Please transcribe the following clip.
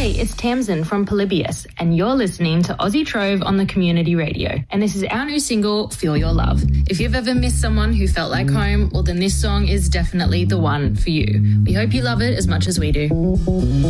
Hey, it's Tamsin from Polybius, and you're listening to Aussie Trove on the Community Radio. And this is our new single, Feel Your Love. If you've ever missed someone who felt like home, well, then this song is definitely the one for you. We hope you love it as much as we do.